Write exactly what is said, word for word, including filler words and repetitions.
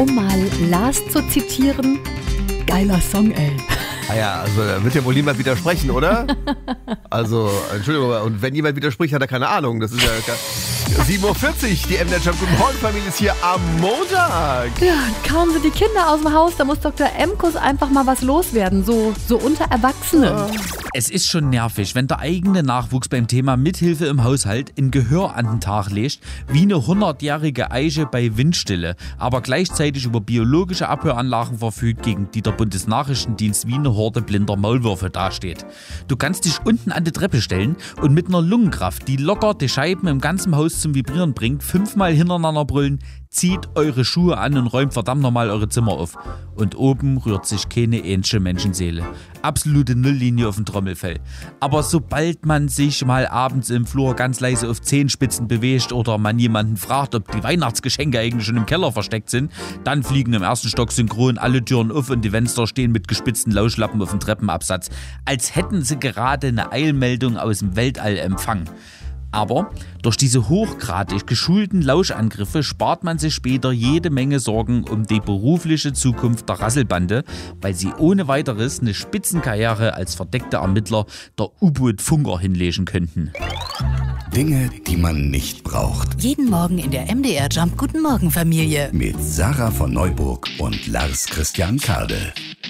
Um mal Lars zu zitieren, geiler Song, ey. Ah ja, also da wird ja wohl niemand widersprechen, oder? Also, Entschuldigung, und wenn jemand widerspricht, hat er keine Ahnung. Das ist ja sieben Uhr vierzig, die M-Net-Shop. Guten Morgen, Familie, ist hier am Montag. Ja, kaum sind die Kinder aus dem Haus, da muss Doktor Emkus einfach mal was loswerden, so, so unter Erwachsenen. Es ist schon nervig, wenn der eigene Nachwuchs beim Thema Mithilfe im Haushalt in Gehör an den Tag legt, wie eine hundertjährige Eiche bei Windstille, aber gleichzeitig über biologische Abhöranlagen verfügt, gegen die der Bundesnachrichtendienst wie eine Horde blinder Maulwürfe dasteht. Du kannst dich unten an die Treppe stellen und mit einer Lungenkraft, die locker die Scheiben im ganzen Haus zum Vibrieren bringt, fünfmal hintereinander brüllen: Zieht eure Schuhe an und räumt verdammt nochmal eure Zimmer auf. Und oben rührt sich keine ähnliche Menschenseele. Absolute Nulllinie auf dem Trommelfell. Aber sobald man sich mal abends im Flur ganz leise auf Zehenspitzen bewegt oder man jemanden fragt, ob die Weihnachtsgeschenke eigentlich schon im Keller versteckt sind, dann fliegen im ersten Stock synchron alle Türen auf und die Fenster stehen mit gespitzten Lauschlappen auf dem Treppenabsatz. Als hätten sie gerade eine Eilmeldung aus dem Weltall empfangen. Aber durch diese hochgradig geschulten Lauschangriffe spart man sich später jede Menge Sorgen um die berufliche Zukunft der Rasselbande, weil sie ohne weiteres eine Spitzenkarriere als verdeckte Ermittler der U-Boot-Funker hinlegen könnten. Dinge, die man nicht braucht. Jeden Morgen in der M D R Jump Guten Morgen Familie. Mit Sarah von Neuburg und Lars Christian Kade.